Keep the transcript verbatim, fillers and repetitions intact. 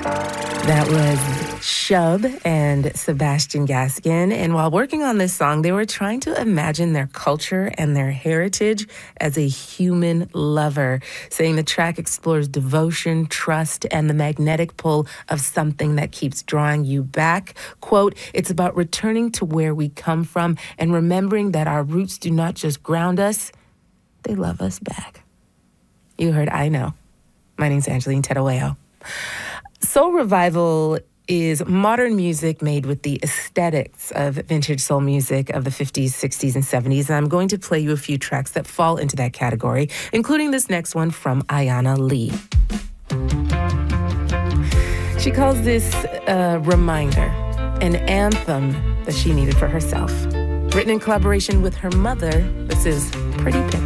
That was Shub and Sebastian Gaskin. And while working on this song, they were trying to imagine their culture and their heritage as a human lover, saying the track explores devotion, trust, and the magnetic pull of something that keeps drawing you back. Quote, it's about returning to where we come from and remembering that our roots do not just ground us, they love us back. You heard I Know. My name's Angeline Tedaweo. Soul Revival is modern music made with the aesthetics of vintage soul music of the fifties, sixties, and seventies. And I'm going to play you a few tracks that fall into that category, including this next one from Ayanna Lee. She calls this a reminder, an anthem that she needed for herself. Written in collaboration with her mother, this is Pretty Pink.